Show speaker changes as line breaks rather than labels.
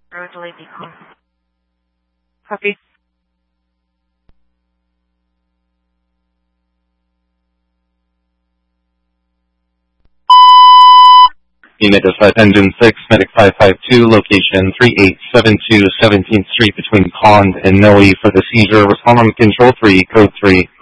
Brutally become. Copy.
Unit Dispatch Engine 6, Medic 552, location 3872 17th Street between Pond and Noe for the seizure. Respond on Control 3, Code 3.